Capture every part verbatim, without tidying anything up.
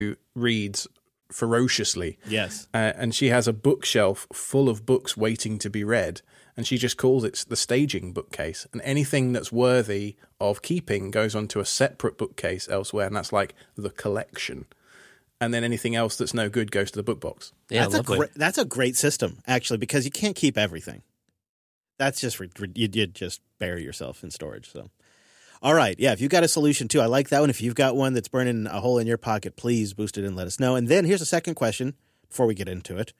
reads ferociously. Yes. Uh, and she has a bookshelf full of books waiting to be read. And she just calls it the staging bookcase. And anything that's worthy of keeping goes onto a separate bookcase elsewhere. And that's like the collection. And then anything else that's no good goes to the book box. Yeah, that's, a lovely. great, that's a great system, actually, because you can't keep everything. That's just, you'd, you'd just bury yourself in storage. So, all right. Yeah, if you've got a solution, too, I like that one. If you've got one that's burning a hole in your pocket, please boost it and let us know. And then here's a second question before we get into it.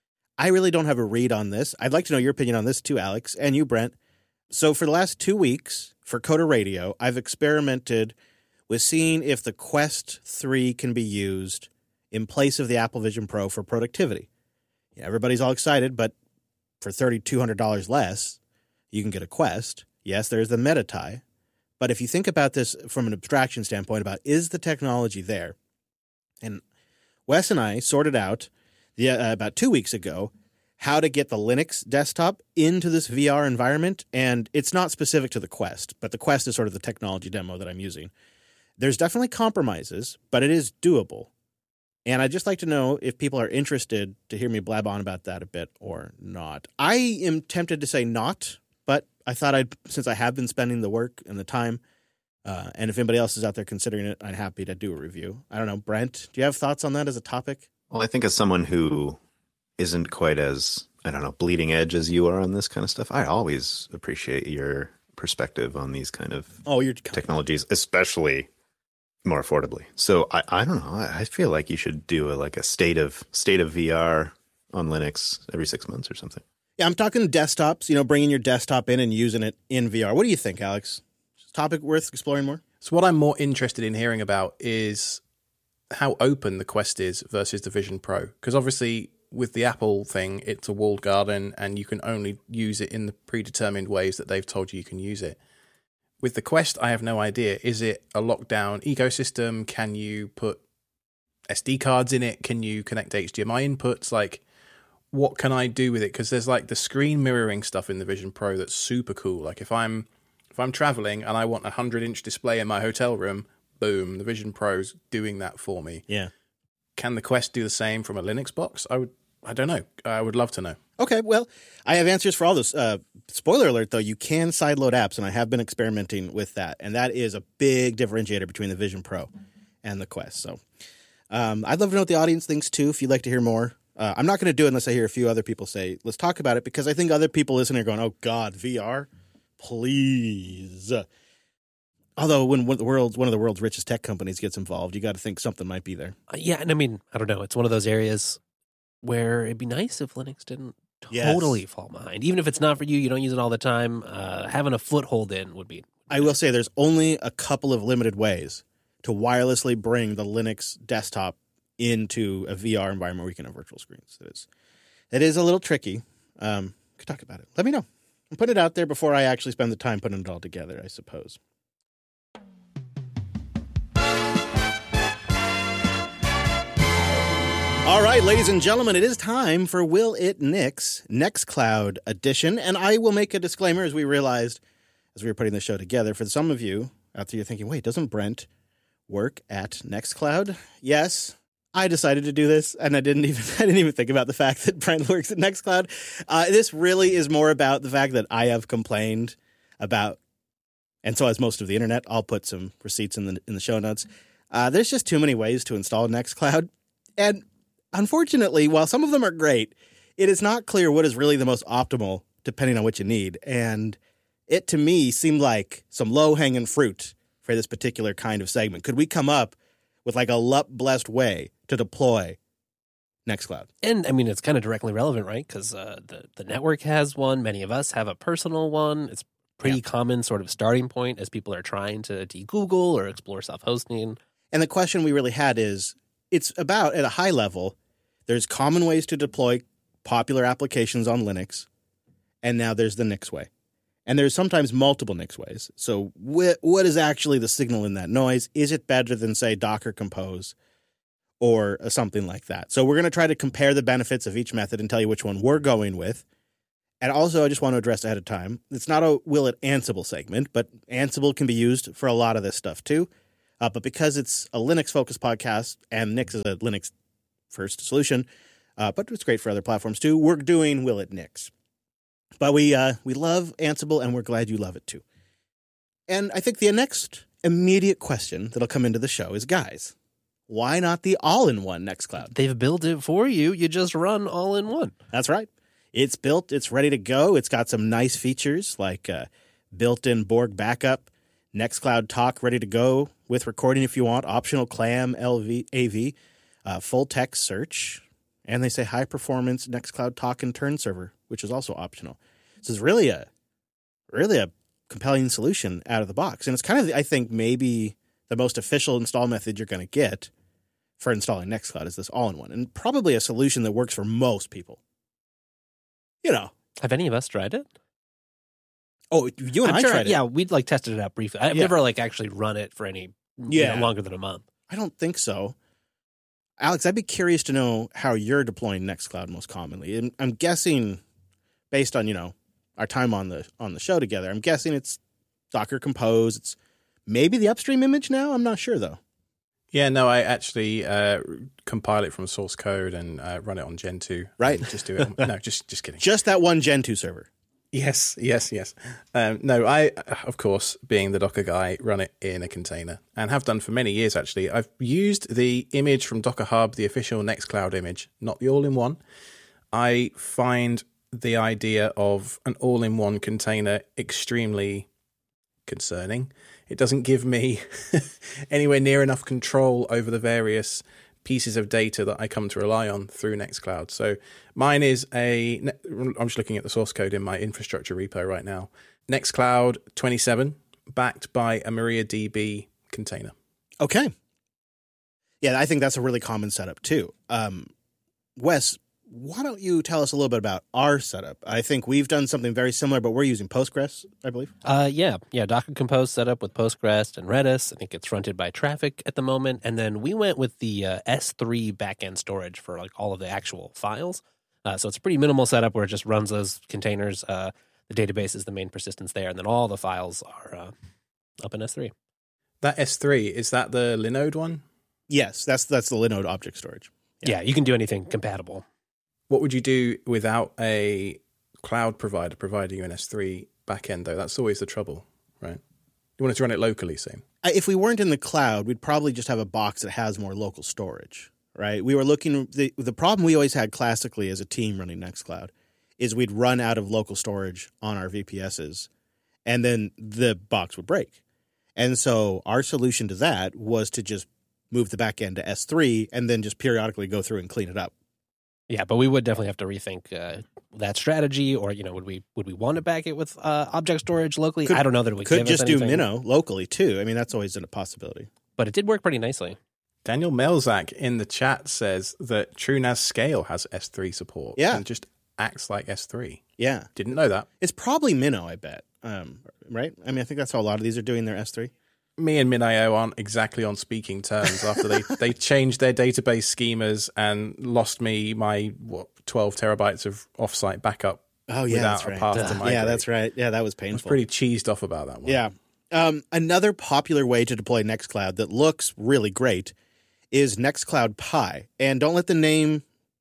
I really don't have a read on this. I'd like to know your opinion on this too, Alex, and you, Brent. So for the last two weeks for Coder Radio, I've experimented with seeing if the Quest three can be used in place of the Apple Vision Pro for productivity. Yeah, everybody's all excited, but for three thousand two hundred dollars less, you can get a Quest. Yes, there's the Meta tie. But if you think about this from an abstraction standpoint about is the technology there, and Wes and I sorted out The, uh, about two weeks ago, how to get the Linux desktop into this V R environment. And it's not specific to the Quest, but the Quest is sort of the technology demo that I'm using. There's definitely compromises, but it is doable. And I'd just like to know if people are interested to hear me blab on about that a bit or not. I am tempted to say not, but I thought I'd, since I have been spending the work and the time, uh, and if anybody else is out there considering it, I'm happy to do a review. I don't know, Brent, do you have thoughts on that as a topic? Well, I think as someone who isn't quite as, I don't know, bleeding edge as you are on this kind of stuff, I always appreciate your perspective on these kind of oh, you're technologies, especially more affordably. So I, I don't know. I feel like you should do a, like a state of state of V R on Linux every six months or something. Yeah, I'm talking desktops, you know, bringing your desktop in and using it in V R. What do you think, Alex? Topic worth exploring more? So what I'm more interested in hearing about is how open the Quest is versus the Vision Pro. Because obviously with the Apple thing, it's a walled garden and you can only use it in the predetermined ways that they've told you you can use it. With the Quest, I have no idea. Is it a lockdown ecosystem? Can you put S D cards in it? Can you connect H D M I inputs? Like, what can I do with it? Because there's like the screen mirroring stuff in the Vision Pro that's super cool. Like if I'm if I'm traveling and I want a hundred inch display in my hotel room, boom, the Vision Pro's doing that for me. Yeah. Can the Quest do the same from a Linux box? I would. I don't know. I would love to know. Okay, well, I have answers for all those. Uh, spoiler alert, though, you can sideload apps, and I have been experimenting with that, and that is a big differentiator between the Vision Pro and the Quest. So um, I'd love to know what the audience thinks, too, if you'd like to hear more. Uh, I'm not going to do it unless I hear a few other people say, let's talk about it, because I think other people listening are going, oh, God, V R? Please. Although when one of the world's, one of the world's richest tech companies gets involved, you got to think something might be there. Uh, yeah, and I mean, I don't know. It's one of those areas where it'd be nice if Linux didn't Yes. totally fall behind. Even if it's not for you, you don't use it all the time, uh, having a foothold in would be... I will say there's only a couple of limited ways to wirelessly bring the Linux desktop into a V R environment where you can have virtual screens. It is, it is a little tricky. Um, could talk about it. Let me know. I'm putting it out there before I actually spend the time putting it all together, I suppose. All right, ladies and gentlemen, it is time for Will It Nix Nextcloud edition. And I will make a disclaimer as we realized as we were putting the show together. For some of you out there, you're thinking, wait, doesn't Brent work at Nextcloud? Yes, I decided to do this, and I didn't even I didn't even think about the fact that Brent works at Nextcloud. Uh, this really is more about the fact that I have complained about, and so has most of the internet. I'll put some receipts in the in the show notes. Uh, there's just too many ways to install Nextcloud, and unfortunately, while some of them are great, it is not clear what is really the most optimal depending on what you need. And it, to me, seemed like some low-hanging fruit for this particular kind of segment. Could we come up with like a L U P-blessed way to deploy Nextcloud? And, I mean, it's kind of directly relevant, right? Because uh, the, the network has one. Many of us have a personal one. It's pretty yeah. common sort of starting point as people are trying to de-Google or explore self-hosting. And the question we really had is, it's about, at a high level, there's common ways to deploy popular applications on Linux, and now there's the Nix way. And there's sometimes multiple Nix ways. So wh- what is actually the signal in that noise? Is it better than, say, Docker Compose or uh, something like that? So we're going to try to compare the benefits of each method and tell you which one we're going with. And also, I just want to address ahead of time, it's not a Will It Ansible segment, but Ansible can be used for a lot of this stuff too. Uh, but because it's a Linux-focused podcast and Nix is a Linux-first solution, uh, but it's great for other platforms too, we're doing Will It Nix. But we uh, we love Ansible, and we're glad you love it too. And I think the next immediate question that'll come into the show is, guys, why not the all-in-one Nextcloud? They've built it for you. You just run all in one. That's right. It's built. It's ready to go. It's got some nice features like uh, built-in Borg backup, Nextcloud Talk ready to go with recording if you want, optional CLAM L V, A V, uh, full text search, and they say high-performance Nextcloud Talk and Turn server, which is also optional. This is really a really a compelling solution out of the box. And it's kind of, I think, maybe the most official install method you're going to get for installing Nextcloud is this all-in-one, and probably a solution that works for most people. You know. Have any of us tried it? Oh, you and I'm I sure, tried it. Yeah, we'd like tested it out briefly. I've Yeah. never like actually run it for any Yeah. you know, longer than a month. I don't think so. Alex, I'd be curious to know how you're deploying Nextcloud most commonly. And I'm guessing, based on, you know, our time on the on the show together, I'm guessing it's Docker Compose. It's maybe the upstream image now. I'm not sure, though. Yeah, no, I actually uh, compile it from source code and uh, run it on Gen two. Right. And just do it. On, no, just just kidding. Just that one Gen two server. Yes, yes, yes. Um, no, I, of course, being the Docker guy, run it in a container and have done for many years, actually. I've used the image from Docker Hub, the official Nextcloud image, not the all-in-one. I find the idea of an all-in-one container extremely concerning. It doesn't give me anywhere near enough control over the various pieces of data that I come to rely on through Nextcloud. So mine is a, I'm just looking at the source code in my infrastructure repo right now. Nextcloud twenty-seven, backed by a MariaDB container. Okay. Yeah, I think that's a really common setup too. Um, Wes, why don't you tell us a little bit about our setup? I think we've done something very similar, but we're using Postgres, I believe. Uh, yeah, yeah. Docker Compose set up with Postgres and Redis. I think it's fronted by Traffic at the moment. And then we went with the uh, S three backend storage for like all of the actual files. Uh, so it's a pretty minimal setup where it just runs those containers. Uh, the database is the main persistence there, and then all the files are uh, up in S three. That S three, is that the Linode one? Yes, that's that's the Linode object storage. Yeah. yeah, you can do anything compatible. What would you do without a cloud provider providing you an S three backend, though? That's always the trouble, right? You wanted to run it locally, same. If we weren't in the cloud, we'd probably just have a box that has more local storage, right? We were looking, the, the problem we always had classically as a team running Nextcloud is we'd run out of local storage on our V P Ss, and then the box would break. And so our solution to that was to just move the backend to S three and then just periodically go through and clean it up. Yeah, but we would definitely have to rethink uh, that strategy, or you know, would we would we want to back it with uh, object storage locally? Could, I don't know that it would could give just us do anything, Minnow locally too. I mean, that's always a possibility. but it did work pretty nicely. Daniel Melzak in the chat says that TrueNAS Scale has S three support. Yeah. And just acts like S three. Yeah, Didn't know that. it's probably Minnow, I bet. Um, right? I mean, I think that's how a lot of these are doing their S three. Me and MinIO aren't exactly on speaking terms after they, they changed their database schemas and lost me my, what, twelve terabytes of offsite backup Oh yeah, without that's a right. path to Uh, migrate. yeah, that's right. Yeah, that was I was painful. pretty cheesed off about that one. Yeah. Um, another popular way to deploy Nextcloud that looks really great is Nextcloud Pi. And don't let the name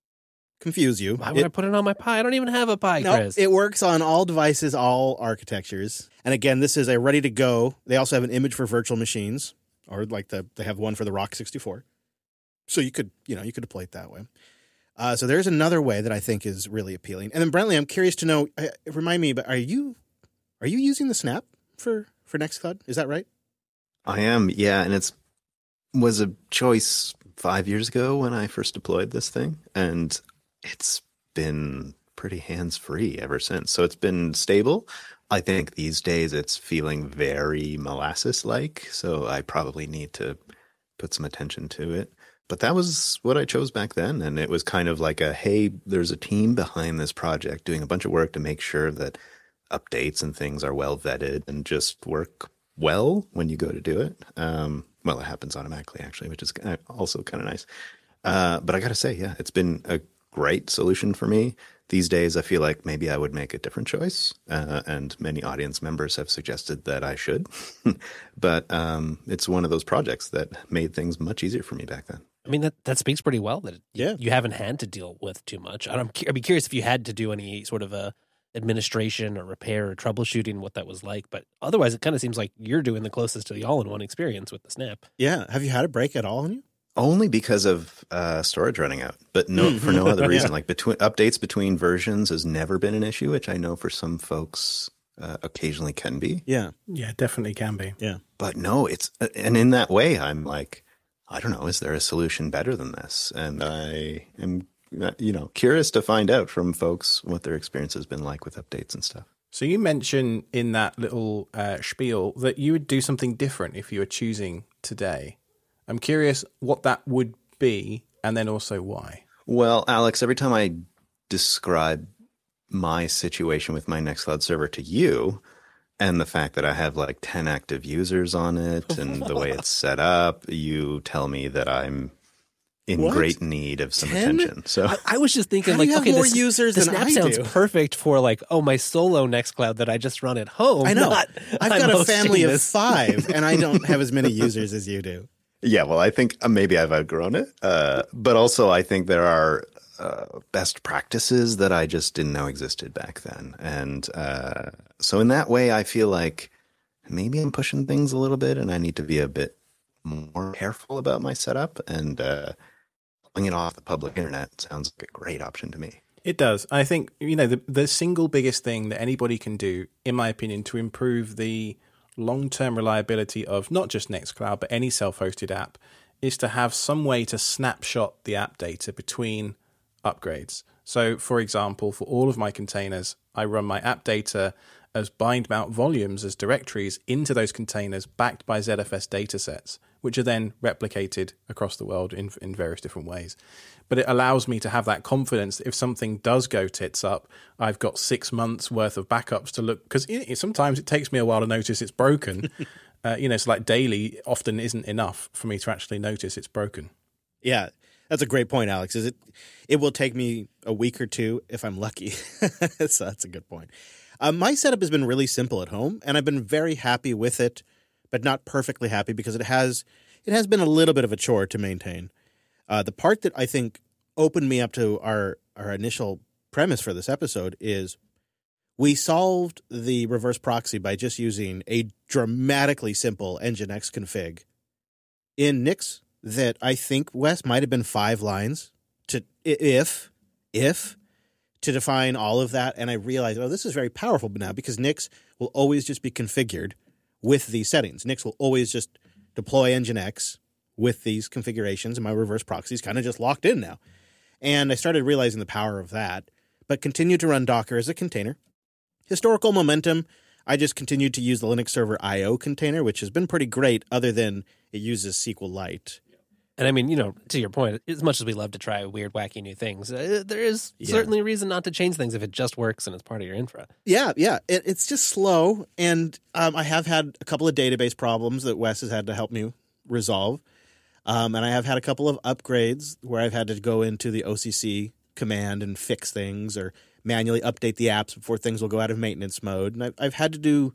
confuse you. Why would It- I put it on my Pi? I don't even have a Pi, no, Chris. it works on all devices, all architectures. And again, this is a ready to go. They also have an image for virtual machines, or like the they have one for the Rock sixty-four. So you could, you know, you could deploy it that way. Uh, so there's another way that I think is really appealing. And then Brentley, I'm curious to know. Uh, remind me, but are you are you using the Snap for for Nextcloud? Is that right? I am, yeah, and it's was a choice five years ago when I first deployed this thing, and it's been pretty hands-free ever since. So it's been stable. I think these days it's feeling very molasses-like, so I probably need to put some attention to it. But that was what I chose back then, and it was kind of like a, hey, there's a team behind this project doing a bunch of work to make sure that updates and things are well vetted and just work well when you go to do it. Um, well, it happens automatically, actually, which is also kind of nice. Uh, but I got to say, yeah, it's been a great solution for me. These days, I feel like maybe I would make a different choice, uh, and many audience members have suggested that I should. But um, it's one of those projects that made things much easier for me back then. I mean, that, that speaks pretty well that Yeah. you haven't had to deal with too much. And I'm, cu- I'd be curious if you had to do any sort of a administration or repair or troubleshooting, what that was like. But otherwise, it kind of seems like you're doing the closest to the all-in-one experience with the Snap. Yeah. Have you had a break at all on you? Only because of uh, storage running out, but no, for no other reason. Yeah. Like between updates between versions has never been an issue, which I know for some folks uh, occasionally can be. Yeah. Yeah, definitely can be. Yeah. But no, it's and in that way, I'm like, I don't know, is there a solution better than this? And I am, you know, curious to find out from folks what their experience has been like with updates and stuff. So you mentioned in that little uh, spiel that you would do something different if you were choosing today. I'm curious what that would be, and then also why. Well, Alex, every time I describe my situation with my Nextcloud server to you, and the fact that I have like ten active users on it, and the way it's set up, you tell me that I'm in What? great need of some ten? attention. So I, I was just thinking, How do like, you have okay, more this, users the than Snap I sounds do? perfect for like, oh, my solo Nextcloud that I just run at home. I know. Not, I've I'm got a hosting family of this. five, and I don't have as many users as you do. yeah, well, I think uh, maybe I've outgrown it. Uh, but also I think there are uh, best practices that I just didn't know existed back then. And uh, so in that way, I feel like maybe I'm pushing things a little bit and I need to be a bit more careful about my setup. And uh, pulling it off the public internet sounds like a great option to me. It does. I think, you know, the, the single biggest thing that anybody can do, in my opinion, to improve the long-term reliability of not just Nextcloud, but any self-hosted app, is to have some way to snapshot the app data between upgrades. So, for example, for all of my containers, I run my app data as bind mount volumes, as directories into those containers backed by Z F S datasets, which are then replicated across the world in, in various different ways. But it allows me to have that confidence that if something does go tits up, I've got six months worth of backups to look, because sometimes it takes me a while to notice it's broken. uh, you know, so like daily often isn't enough for me to actually notice it's broken. Yeah, that's a great point, Alex. Is it? It will take me a week or two if I'm lucky. So that's a good point. Uh, my setup has been really simple at home, and I've been very happy with it, but not perfectly happy because it has it has been a little bit of a chore to maintain. Uh, the part that I think opened me up to our our initial premise for this episode is we solved the reverse proxy by just using a dramatically simple Nginx config in Nix that I think, Wes, might have been five lines to if if to define all of that. And I realized, oh, this is very powerful now because Nix will always just be configured with these settings. Nix will always just deploy Nginx with these configurations, and my reverse proxy is kind of just locked in now. And I started realizing the power of that, but continued to run Docker as a container. Historical momentum, I just continued to use the Linux Server I O container, which has been pretty great other than it uses SQLite. And I mean, you know, to your point, as much as we love to try weird, wacky new things, uh, there is Yeah. certainly a reason not to change things if it just works and it's part of your infra. Yeah, yeah. It, it's just slow, and um, I have had a couple of database problems that Wes has had to help me resolve. Um, and I have had a couple of upgrades where I've had to go into the O C C command and fix things or manually update the apps before things will go out of maintenance mode. And I've, I've had to do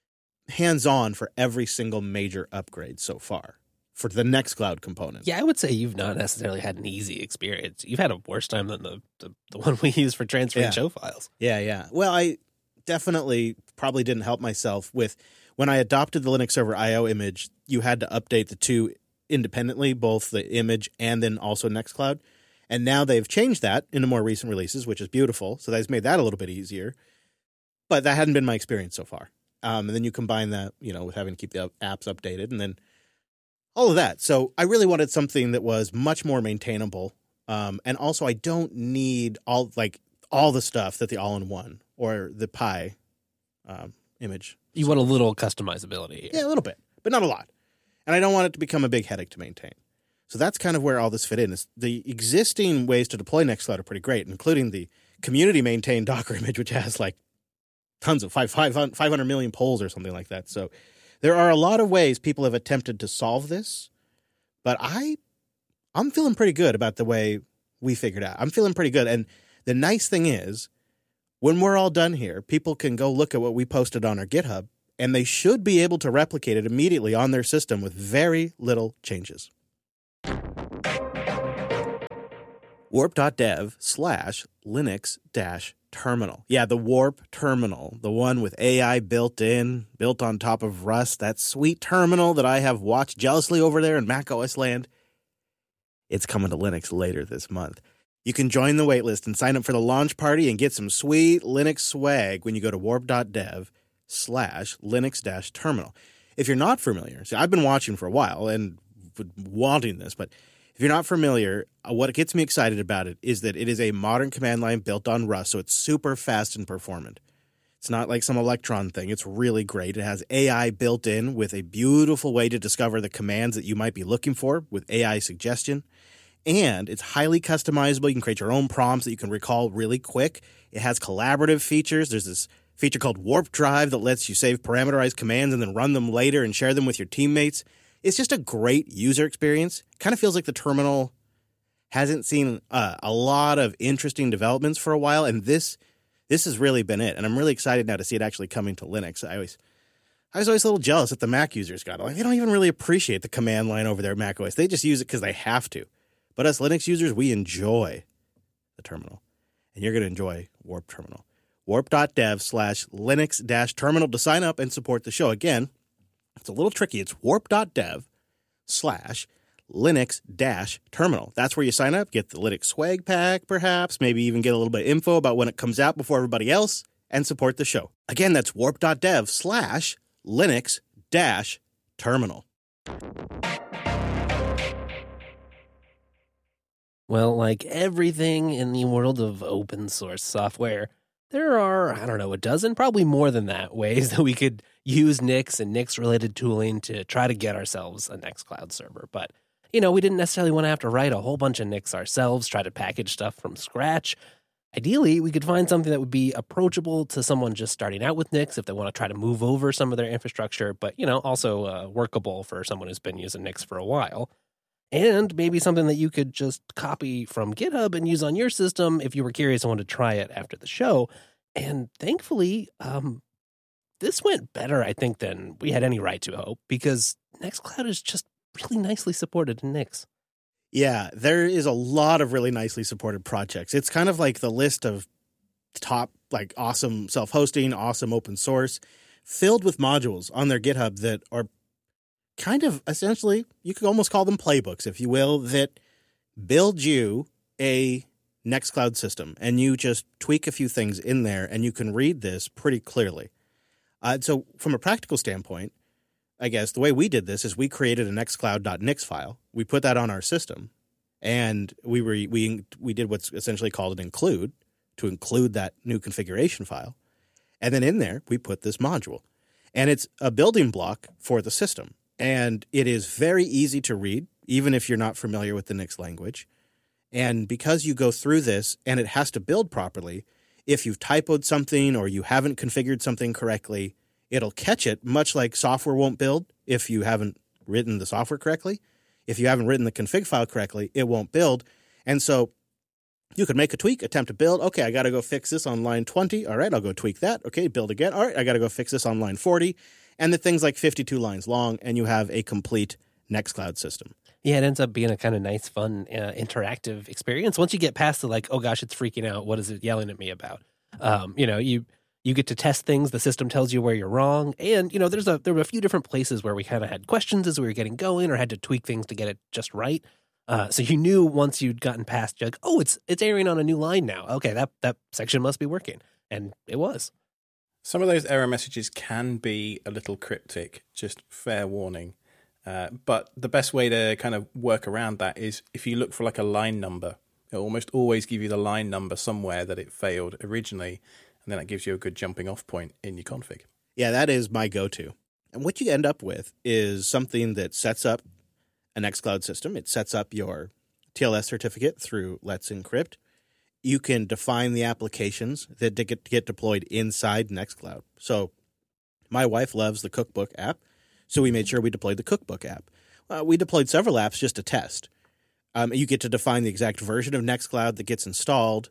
hands-on for every single major upgrade so far for the Nextcloud component. Yeah, I would say you've not necessarily had an easy experience. You've had a worse time than the, the, the one we use for transferring Yeah. show files. Yeah, yeah. Well, I definitely probably didn't help myself with when I adopted the Linux Server I O image, you had to update the two independently, both the image and then also Nextcloud. And now they've changed that into more recent releases, which is beautiful. So that's made that a little bit easier. But that hadn't been my experience so far. Um, and then you combine that, you know, with having to keep the apps updated and then all of that. So I really wanted something that was much more maintainable. Um, and also I don't need all like all the stuff that the all-in-one or the Pi um, image. You want a little customizability here. Yeah, a little bit, but not a lot. And I don't want it to become a big headache to maintain. So that's kind of where all this fit in. Is the existing ways to deploy Nextcloud are pretty great, including the community-maintained Docker image, which has like tons of five, five, five hundred million polls or something like that. So there are a lot of ways people have attempted to solve this, but I, I'm feeling pretty good about the way we figured out. I'm feeling pretty good. And The nice thing is, when we're all done here, people can go look at what we posted on our GitHub, and they should be able to replicate it immediately on their system with very little changes. Warp.dev slash Linux dash terminal. Yeah, the Warp terminal, the one with A I built in, built on top of Rust, that sweet terminal that I have watched jealously over there in macOS land. It's coming to Linux later this month. You can join the waitlist and sign up for the launch party and get some sweet Linux swag when you go to warp.dev slash Linux dash terminal. If you're not familiar, see, I've been watching for a while and wanting this, but if you're not familiar, what gets me excited about it is that it is a modern command line built on Rust, so it's super fast and performant. It's not like some Electron thing. It's really great. It has A I built in with a beautiful way to discover the commands that you might be looking for with A I suggestion. And it's highly customizable. You can create your own prompts that you can recall really quick. It has collaborative features. There's this feature called Warp Drive that lets you save parameterized commands and then run them later and share them with your teammates. It's just a great user experience. Kind of feels like the terminal hasn't seen uh, a lot of interesting developments for a while, and this this has really been it. And I'm really excited now to see it actually coming to Linux. I always I was always a little jealous that the Mac users got it. Like, they don't even really appreciate the command line over there at macOS. They just use it because they have to. But us Linux users, we enjoy the terminal. And you're going to enjoy Warp Terminal. Warp.dev slash Linux dash terminal to sign up and support the show. Again, it's a little tricky. It's warp.dev slash Linux dash terminal. That's where you sign up, get the Linux swag pack, perhaps, maybe even get a little bit of info about when it comes out before everybody else, and support the show. Again, that's warp.dev slash Linux dash terminal. Well, like everything in the world of open source software, there are, I don't know, a dozen, probably more than that, ways that we could use Nix and Nix-related tooling to try to get ourselves a Nextcloud server. But, you know, we didn't necessarily want to have to write a whole bunch of Nix ourselves, try to package stuff from scratch. Ideally, we could find something that would be approachable to someone just starting out with Nix if they want to try to move over some of their infrastructure, but, you know, also uh, workable for someone who's been using Nix for a while. And maybe something that you could just copy from GitHub and use on your system if you were curious and wanted to try it after the show. And thankfully, um, this went better, I think, than we had any right to hope, because Nextcloud is just really nicely supported in Nix. Yeah, there is a lot of really nicely supported projects. It's kind of like the list of top, like, awesome self-hosting, awesome open source, filled with modules on their GitHub that are kind of essentially, you could almost call them playbooks, if you will, that build you a Nextcloud system, and you just tweak a few things in there, and you can read this pretty clearly. Uh, so from a practical standpoint, I guess the way we did this is we created a nextcloud.nix file. We put that on our system, and we were, we we did what's essentially called an include to include that new configuration file. And then in there, we put this module. And it's a building block for the system. And it is very easy to read, even if you're not familiar with the Nix language. And because you go through this and it has to build properly, if you've typoed something or you haven't configured something correctly, it'll catch it, much like software won't build if you haven't written the software correctly. If you haven't written the config file correctly, it won't build. And so you could make a tweak, attempt to build. Okay, I got to go fix this on line twenty. All right, I'll go tweak that. Okay, build again. All right, I got to go fix this on line forty. And the thing's like fifty-two lines long, and you have a complete Nextcloud system. Yeah, it ends up being a kind of nice, fun, uh, interactive experience. Once you get past the, like, oh gosh, it's freaking out. What is it yelling at me about? Um, you know, you you get to test things. The system tells you where you're wrong. And, you know, there's a there were a few different places where we kind of had questions as we were getting going or had to tweak things to get it just right. Uh, so you knew once you'd gotten past, you're like, oh, it's it's airing on a new line now. Okay, that, that section must be working. And it was. Some of those error messages can be a little cryptic, just fair warning. Uh, but the best way to kind of work around that is if you look for like a line number, it'll almost always give you the line number somewhere that it failed originally, and then it gives you a good jumping off point in your config. Yeah, that is my go-to. And what you end up with is something that sets up an Nextcloud system. It sets up your T L S certificate through Let's Encrypt. You can define the applications that get, get deployed inside Nextcloud. So my wife loves the Cookbook app, so we made sure we deployed the Cookbook app. Uh, we deployed several apps just to test. Um, you get to define the exact version of Nextcloud that gets installed,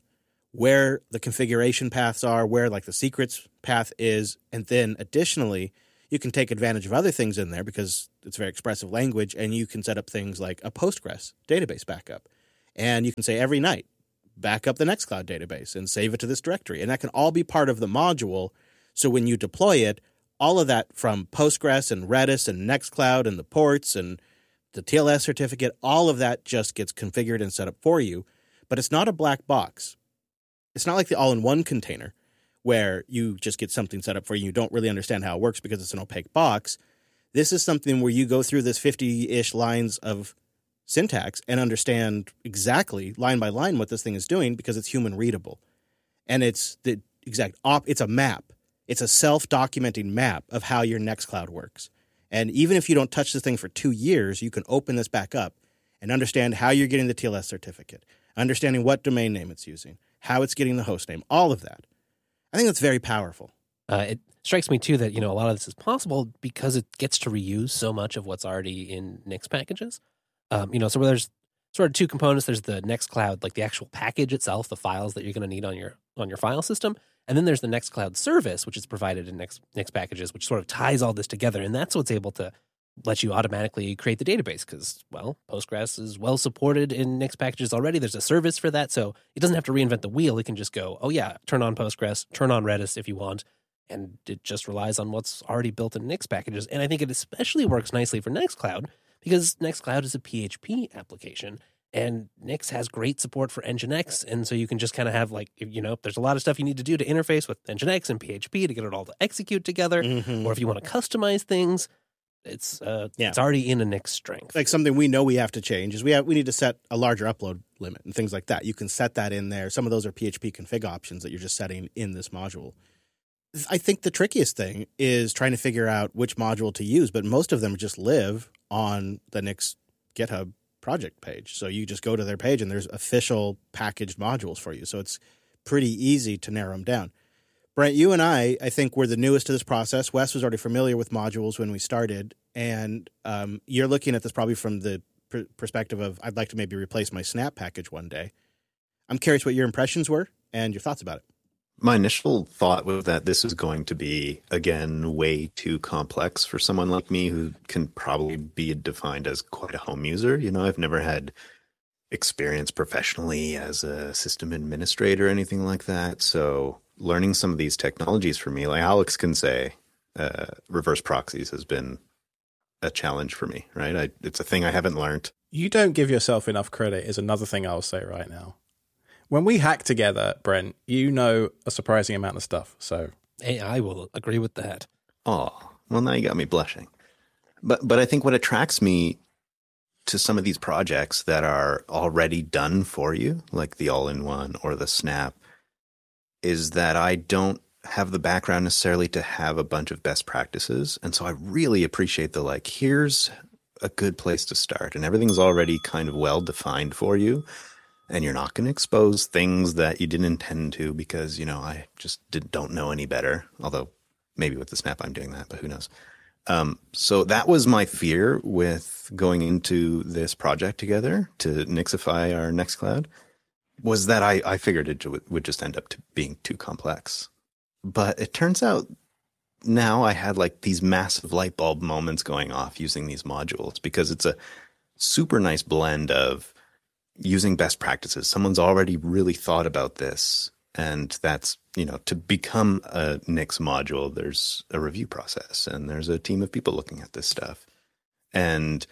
where the configuration paths are, where like the secrets path is, and then additionally, you can take advantage of other things in there because it's very expressive language, and you can set up things like a Postgres database backup. And you can say every night, back up the Nextcloud database and save it to this directory. And that can all be part of the module. So when you deploy it, all of that from Postgres and Redis and Nextcloud and the ports and the T L S certificate, all of that just gets configured and set up for you. But it's not a black box. It's not like the all-in-one container where you just get something set up for you. You don't really understand how it works because it's an opaque box. This is something where you go through this fifty-ish lines of syntax and understand exactly line by line what this thing is doing because it's human readable. And it's the exact op. It's a map. It's a self-documenting map of how your Nextcloud works. And even if you don't touch this thing for two years, you can open this back up and understand how you're getting the T L S certificate, understanding what domain name it's using, how it's getting the host name, all of that. I think that's very powerful. Uh, it strikes me, too, that, you know, a lot of this is possible because it gets to reuse so much of what's already in Nix packages. Um, you know, so where there's sort of two components. There's the Nextcloud, like the actual package itself, the files that you're going to need on your on your file system. And then there's the Nextcloud service, which is provided in Nix, Nix packages, which sort of ties all this together. And that's what's able to let you automatically create the database because, well, Postgres is well supported in Nix packages already. There's a service for that. So it doesn't have to reinvent the wheel. It can just go, oh, yeah, turn on Postgres, turn on Redis if you want. And it just relies on what's already built in Nix packages. And I think it especially works nicely for Nextcloud because Nextcloud is a P H P application. And Nix has great support for Nginx. And so you can just kind of have like, you know, there's a lot of stuff you need to do to interface with Nginx and P H P to get it all to execute together. Mm-hmm. Or if you want to customize things, it's uh, Yeah. it's already in a Nix strength. Like something we know we have to change is we have we need to set a larger upload limit and things like that. You can set that in there. Some of those are P H P config options that you're just setting in this module. I think the trickiest thing is trying to figure out which module to use, but most of them just live on the Nix GitHub project page. So you just go to their page and there's official packaged modules for you. So it's pretty easy to narrow them down. Brent, you and I, I think we're the newest to this process. Wes was already familiar with modules when we started, and um, you're looking at this probably from the pr- perspective of I'd like to maybe replace my Snap package one day. I'm curious what your impressions were and your thoughts about it. My initial thought was that this is going to be, again, way too complex for someone like me who can probably be defined as quite a home user. You know, I've never had experience professionally as a system administrator or anything like that. So learning some of these technologies for me, like Alex can say, uh, reverse proxies has been a challenge for me, right? I, it's a thing I haven't learned. You don't give yourself enough credit is another thing I'll say right now. When we hack together, Brent, you know a surprising amount of stuff. So Hey, I will agree with that. Oh, well, now you got me blushing. But but I think what attracts me to some of these projects that are already done for you, like the All-in-One or the Snap, is that I don't have the background necessarily to have a bunch of best practices. And so I really appreciate the, like, here's a good place to start. And everything's already kind of well defined for you. And you're not going to expose things that you didn't intend to because, you know, I just did, don't know any better. Although maybe with the Snap I'm doing that, but who knows? Um, so that was my fear with going into this project together to Nixify our Nextcloud, was that I, I figured it would just end up to being too complex. But it turns out now I had like these massive light bulb moments going off using these modules because it's a super nice blend of using best practices. Someone's already really thought about this. And that's, you know, to become a Nix module, there's a review process and there's a team of people looking at this stuff. And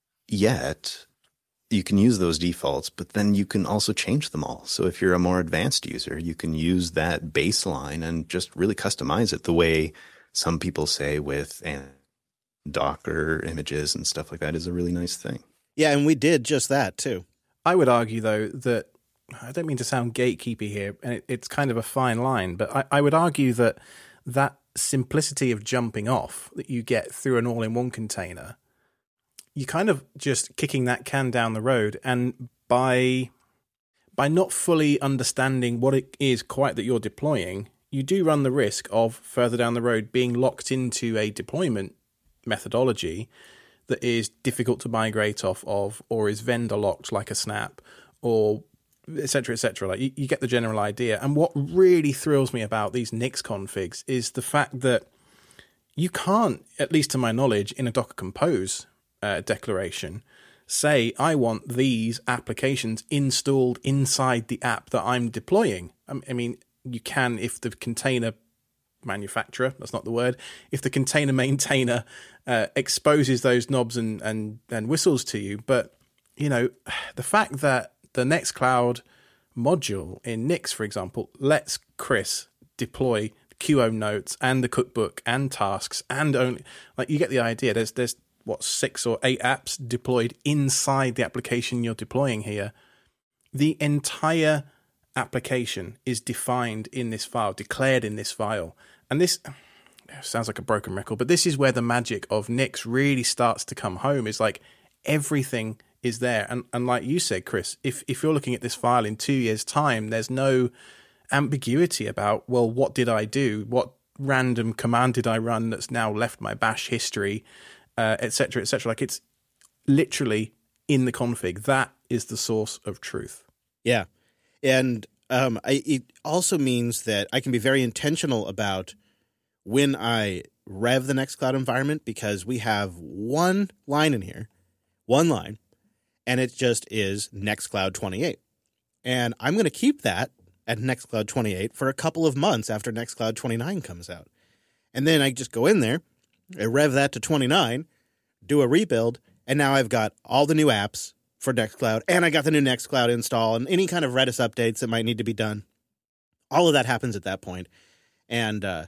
yet you can use those defaults, but then you can also change them all. So if you're a more advanced user, you can use that baseline and just really customize it the way some people say with and Docker images and stuff like that is a really nice thing. Yeah, and we did just that too. I would argue, though, that I don't mean to sound gatekeepy here, and it, it's kind of a fine line, but I, I would argue that that simplicity of jumping off that you get through an all-in-one container, you kind of just kicking that can down the road, and by by not fully understanding what it is quite that you're deploying, you do run the risk of further down the road being locked into a deployment methodology that is difficult to migrate off of, or is vendor locked like a Snap, or et cetera, et cetera. Like you, you get the general idea. And what really thrills me about these Nix configs is the fact that you can't, at least to my knowledge, in a Docker Compose uh, declaration, say, I want these applications installed inside the app that I'm deploying. I mean, you can if the container manufacturer, that's not the word, if the container maintainer uh, exposes those knobs and, and, and whistles to you. But, you know, the fact that the Nextcloud module in Nix, for example, lets Chris deploy Q O notes and the cookbook and tasks and only, like, you get the idea. There's, there's what, six or eight apps deployed inside the application you're deploying here. The entire application is defined in this file, declared in this file. And this sounds like a broken record, but this is where the magic of Nix really starts to come home. Is like everything is there. And and like you said, Chris, if, if you're looking at this file in two years' time, there's no ambiguity about, well, what did I do? What random command did I run that's now left my bash history, uh, et cetera, et cetera. Like it's literally in the config. That is the source of truth. Yeah. And um, I, it also means that I can be very intentional about when I rev the Nextcloud environment, because we have one line in here, one line, and it just is Nextcloud twenty-eight. And I'm going to keep that at Nextcloud twenty-eight for a couple of months after Nextcloud twenty-nine comes out. And then I just go in there, I rev that to twenty-nine, do a rebuild, and now I've got all the new apps for Nextcloud, and I got the new Nextcloud install and any kind of Redis updates that might need to be done. All of that happens at that point. And uh,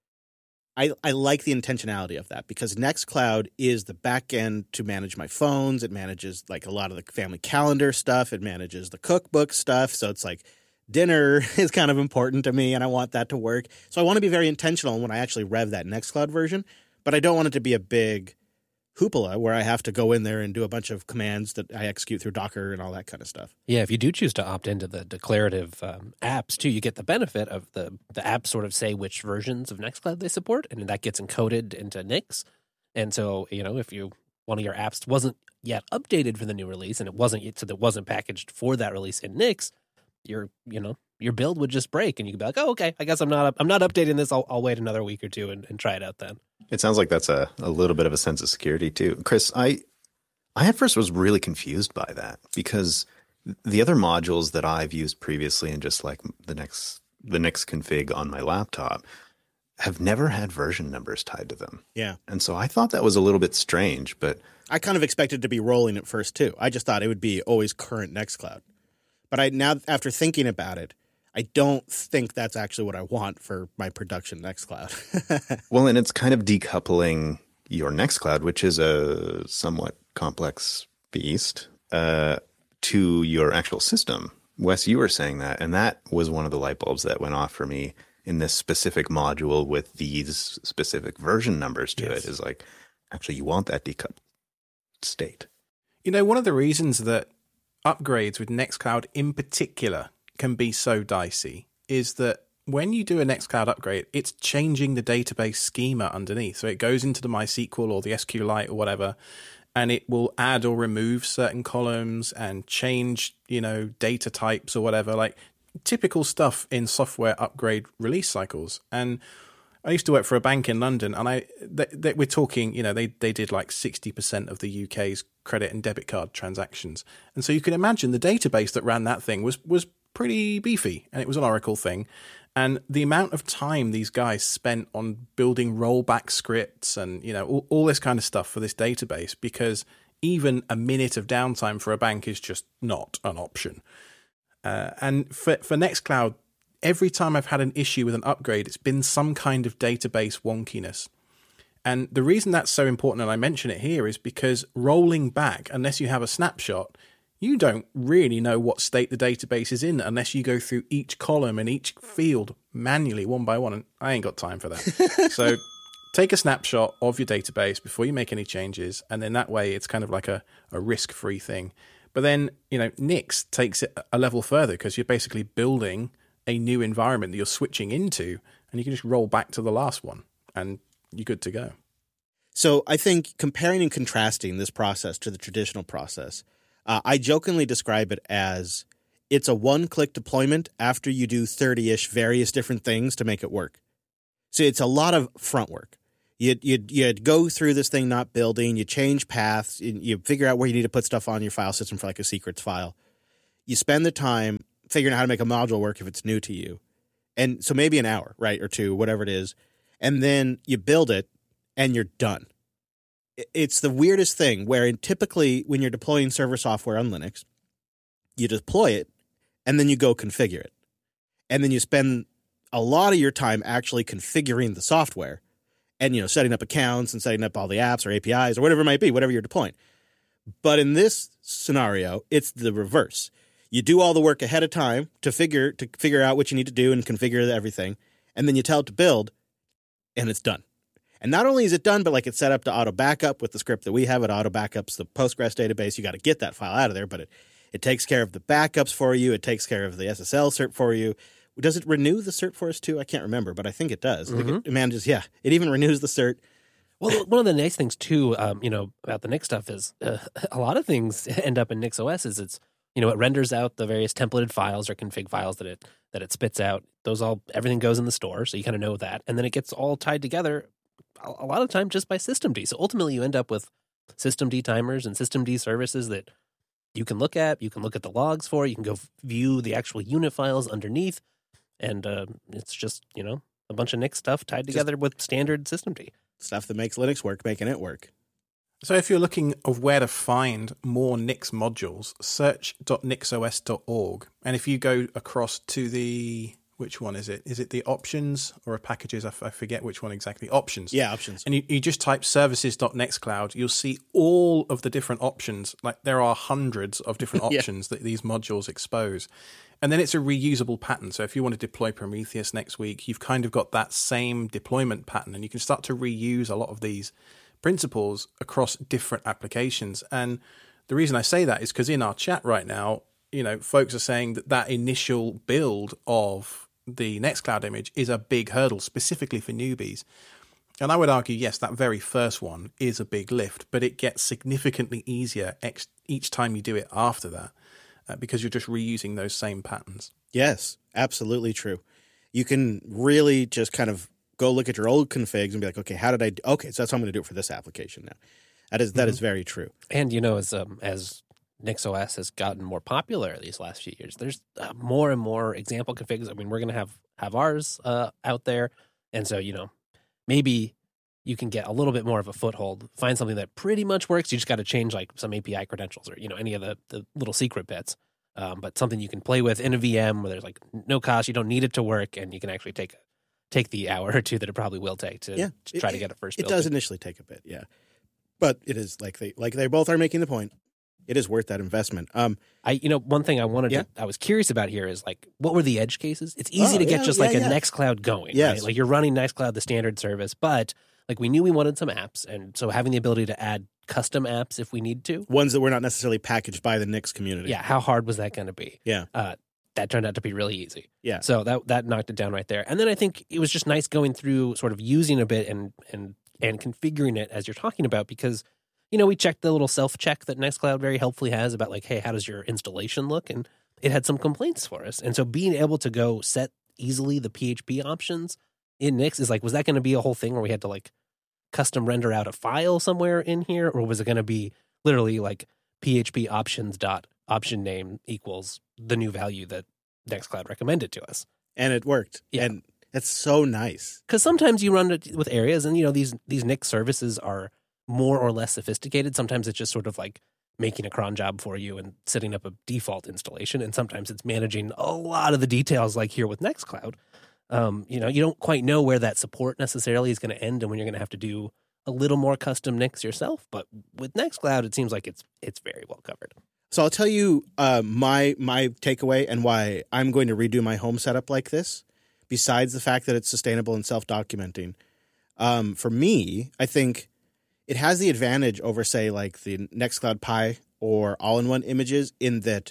I, I like the intentionality of that, because Nextcloud is the back end to manage my phones. It manages like a lot of the family calendar stuff. It manages the cookbook stuff. So it's like dinner is kind of important to me, and I want that to work. So I want to be very intentional when I actually rev that Nextcloud version, but I don't want it to be a big hoopla where I have to go in there and do a bunch of commands that I execute through Docker and all that kind of stuff. Yeah, if you do choose to opt into the declarative um, apps too, you get the benefit of the the apps sort of say which versions of Nextcloud they support, and that gets encoded into Nix. And so, you know, if you one of your apps wasn't yet updated for the new release, and it wasn't yet, so that wasn't packaged for that release in Nix, your you know your build would just break, and you could be like, oh, okay, I guess I'm not I'm not updating this. I'll, I'll wait another week or two and, and try it out then. It sounds like that's a, a little bit of a sense of security too. Chris, I I at first was really confused by that, because the other modules that I've used previously and just like the next the Nix config on my laptop have never had version numbers tied to them. Yeah. And so I thought that was a little bit strange, but I kind of expected to be rolling at first too. I just thought it would be always current Nextcloud. But I now, after thinking about it, I don't think that's actually what I want for my production Nextcloud. Well, and it's kind of decoupling your Nextcloud, which is a somewhat complex beast, uh, to your actual system. Wes, you were saying that, and that was one of the light bulbs that went off for me in this specific module with these specific version numbers to Yes. it. Is like, actually, you want that decoupled state. You know, one of the reasons that upgrades with Nextcloud in particular can be so dicey is that when you do a Nextcloud upgrade, it's changing the database schema underneath. So it goes into the MySQL or the SQLite or whatever, and it will add or remove certain columns and change, you know, data types or whatever, like typical stuff in software upgrade release cycles. And I used to work for a bank in London, and I they, they, we're talking, you know, they, they did like sixty percent of the U K's credit and debit card transactions. And so you can imagine the database that ran that thing was was pretty beefy, and it was an Oracle thing. And the amount of time these guys spent on building rollback scripts and, you know, all, all this kind of stuff for this database, because even a minute of downtime for a bank is just not an option. Uh, and for, for Nextcloud, every time I've had an issue with an upgrade, it's been some kind of database wonkiness. And the reason that's so important, and I mention it here, is because rolling back, unless you have a snapshot, you don't really know what state the database is in unless you go through each column and each field manually, one by one. And I ain't got time for that. So take a snapshot of your database before you make any changes. And then that way it's kind of like a, a risk-free thing. But then, you know, Nix takes it a level further, because you're basically building a new environment that you're switching into, and you can just roll back to the last one and you're good to go. So I think comparing and contrasting this process to the traditional process, uh, I jokingly describe it as it's a one-click deployment after you do thirty-ish various different things to make it work. So it's a lot of front work. You'd, you'd, you'd go through this thing not building, you change paths, you, you figure out where you need to put stuff on your file system for like a secrets file. You spend the time figuring out how to make a module work if it's new to you. And so maybe an hour, right, or two, whatever it is. And then you build it and you're done. It's the weirdest thing where typically when you're deploying server software on Linux, you deploy it and then you go configure it. And then you spend a lot of your time actually configuring the software and, you know, setting up accounts and setting up all the apps or A P Is or whatever it might be, whatever you're deploying. But in this scenario, it's the reverse. You do all the work ahead of time to figure to figure out what you need to do and configure everything, and then you tell it to build, and it's done. And not only is it done, but like it's set up to auto backup with the script that we have. It auto backups the Postgres database. You got to get that file out of there, but it, it takes care of the backups for you. It takes care of the S S L cert for you. Does it renew the cert for us too? I can't remember, but I think it does. Mm-hmm. I think it manages, yeah, it even renews the cert. Well, one of the nice things too, um, you know, about the Nix stuff is uh, a lot of things end up in NixOS is it's, you know, it renders out the various templated files or config files that it that it spits out. Those all everything goes in the store, so you kind of know that, and then it gets all tied together a, a lot of time just by systemd. So ultimately, you end up with systemd timers and systemd services that you can look at. You can look at the logs for. You can go view the actual unit files underneath, and uh, it's just you know a bunch of Nix stuff tied together just with standard systemd. Stuff that makes Linux work, making it work. So if you're looking of where to find more Nix modules, search dot nixos dot org. And if you go across to the, which one is it? Is it the options or packages? I, f- I forget which one exactly. Options. Yeah, options. And you, you just type services dot nextcloud. You'll see all of the different options. Like there are hundreds of different Yeah. options that these modules expose. And then it's a reusable pattern. So if you want to deploy Prometheus next week, you've kind of got that same deployment pattern and you can start to reuse a lot of these principles across different applications. And the reason I say that is because in our chat right now, you know, folks are saying that that initial build of the Nextcloud image is a big hurdle specifically for newbies. And I would argue, yes, that very first one is a big lift, but it gets significantly easier ex- each time you do it after that uh, because you're just reusing those same patterns. Yes, absolutely true. You can really just kind of go look at your old configs and be like, okay, how did I do? Okay, so that's how I'm going to do it for this application now. That is that mm-hmm. is very true. And, you know, as um, as NixOS has gotten more popular these last few years, there's uh, more and more example configs. I mean, we're going to have, have ours uh, out there. And so, you know, maybe you can get a little bit more of a foothold, find something that pretty much works. You just got to change like some A P I credentials or, you know, any of the, the little secret bits. Um, but something you can play with in a V M where there's like no cost. You don't need it to work and you can actually take take the hour or two that it probably will take to, yeah, to try it, to get it first It built. does initially take a bit, yeah. But it is like they like they both are making the point. It is worth that investment. Um, I you know one thing I wanted yeah. to I was curious about here is like what were the edge cases? It's easy oh, to get yeah, just yeah, like yeah. a Nextcloud going, yes. right? Like you're running Nextcloud, the standard service, but like we knew we wanted some apps, and so having the ability to add custom apps if we need to, ones that were not necessarily packaged by the Nix community. Yeah, how hard was that going to be? Yeah, uh, that turned out to be really easy. Yeah, so that that knocked it down right there. And then I think it was just nice going through sort of using a bit and and and configuring it as you're talking about because. You know, we checked the little self-check that Nextcloud very helpfully has about like, hey, how does your installation look? And it had some complaints for us. And so being able to go set easily the P H P options in Nix is like, was that going to be a whole thing where we had to like custom render out a file somewhere in here? Or was it going to be literally like P H P options dot option name equals the new value that Nextcloud recommended to us? And it worked. Yeah. And that's so nice. Because sometimes you run it with areas and, you know, these these Nix services are more or less sophisticated. Sometimes it's just sort of like making a cron job for you and setting up a default installation. And sometimes it's managing a lot of the details like here with Nextcloud. Um, you know, you don't quite know where that support necessarily is going to end and when you're going to have to do a little more custom Nix yourself. But with Nextcloud, it seems like it's it's very well covered. So I'll tell you uh, my my takeaway and why I'm going to redo my home setup like this, besides the fact that it's sustainable and self-documenting. Um, for me, I think it has the advantage over, say, like the Nextcloud Pi or all-in-one images in that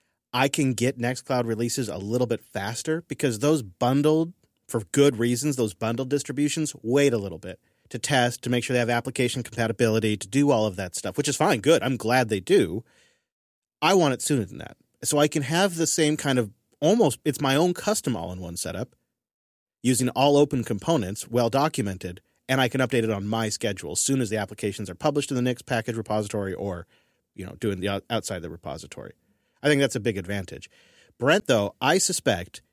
I can get Nextcloud releases a little bit faster because those bundled, for good reasons, those bundled distributions wait a little bit to test, to make sure they have application compatibility, to do all of that stuff, which is fine, good. I'm glad they do. I want it sooner than that. So I can have the same kind of almost, it's my own custom all-in-one setup using all open components, well documented, and I can update it on my schedule as soon as the applications are published in the Nix package repository or, you know, doing the outside the repository. I think that's a big advantage. Brent, though, I suspect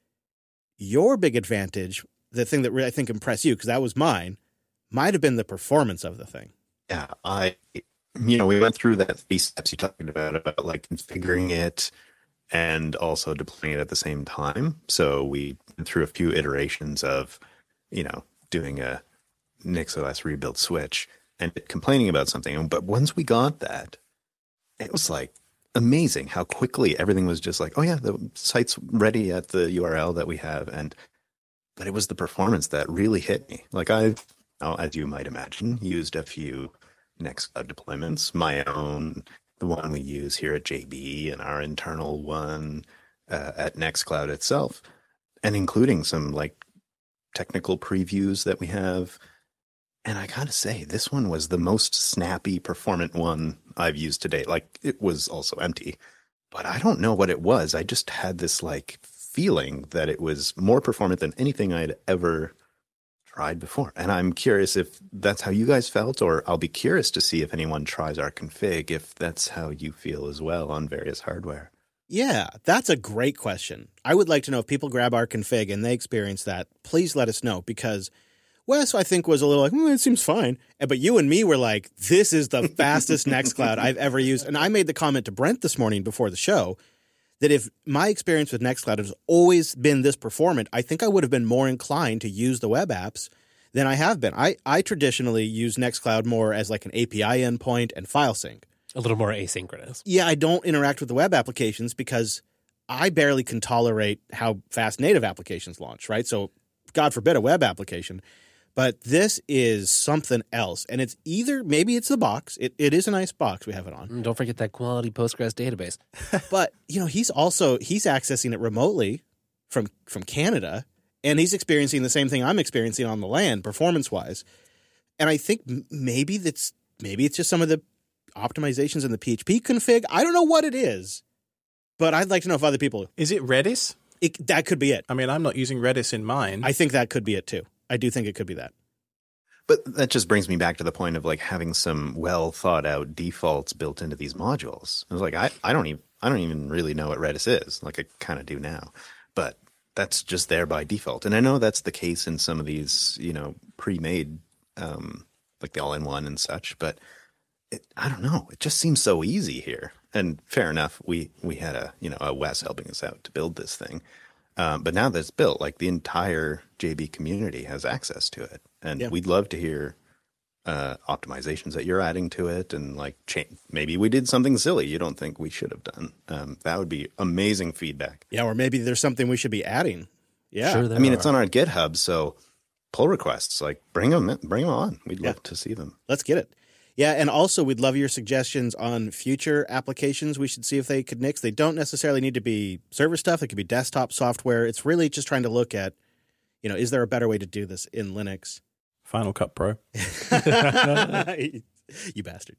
your big advantage, the thing that really I think impressed you, because that was mine, might have been the performance of the thing. Yeah, I, you know, we went through that three steps you talked about, about like configuring it and also deploying it at the same time. So we went through a few iterations of, you know, doing a NixOS rebuild switch and complaining about something. But once we got that, it was like amazing how quickly everything was just like, oh yeah, the site's ready at the U R L that we have. And, but it was the performance that really hit me. Like I've, as you might imagine, used a few Nextcloud deployments, my own, the one we use here at J B, and our internal one uh, at Nextcloud itself, and including some like technical previews that we have. And I gotta say, this one was the most snappy, performant one I've used to date. Like, it was also empty, but I don't know what it was. I just had this like feeling that it was more performant than anything I'd ever tried before. And I'm curious if that's how you guys felt, or I'll be curious to see if anyone tries our config, if that's how you feel as well on various hardware. Yeah, that's a great question. I would like to know if people grab our config and they experience that, please let us know, because Wes, I think, was a little like, mm, it seems fine. But you and me were like, this is the fastest Nextcloud I've ever used. And I made the comment to Brent this morning before the show that if my experience with Nextcloud has always been this performant, I think I would have been more inclined to use the web apps than I have been. I, I traditionally use Nextcloud more as like an A P I endpoint and file sync. A little more asynchronous. Yeah, I don't interact with the web applications because I barely can tolerate how fast native applications launch, right? So God forbid a web application. But this is something else. And it's either, maybe it's the box. It, it is a nice box we have it on. And don't forget that quality Postgres database. But, you know, he's also, he's accessing it remotely from, from Canada. And he's experiencing the same thing I'm experiencing on the land, performance-wise. And I think maybe that's, maybe it's just some of the optimizations in the P H P config. I don't know what it is. But I'd like to know if other people... Is it Redis? It, that could be it. I mean, I'm not using Redis in mine. I think that could be it, too. I do think it could be that. But that just brings me back to the point of like having some well thought out defaults built into these modules. I was like, I, I don't even I don't even really know what Redis is. Like I kind of do now, but that's just there by default. And I know that's the case in some of these, you know, pre-made, um, like the all-in-one and such. But it, I don't know. It just seems so easy here. And fair enough, we we had a you know a Wes helping us out to build this thing. Um, but now that it's built, like the entire J B community has access to it. And yeah. We'd love to hear uh, optimizations that you're adding to it. And like cha- maybe we did something silly you don't think we should have done. Um, that would be amazing feedback. Yeah, or maybe there's something we should be adding. Yeah. Sure I mean, are. it's on our GitHub, so pull requests. Like bring them, in, bring them on. We'd love yeah. to see them. Let's get it. Yeah, and also we'd love your suggestions on future applications we should see if they could nix. They don't necessarily need to be server stuff. It could be desktop software. It's really just trying to look at, you know, is there a better way to do this in Linux? Final Cut Pro. You bastard.